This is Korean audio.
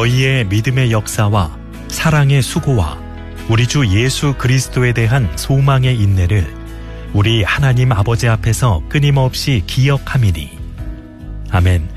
너희의 믿음의 역사와 사랑의 수고와 우리 주 예수 그리스도에 대한 소망의 인내를 우리 하나님 아버지 앞에서 끊임없이 기억함이니. 아멘.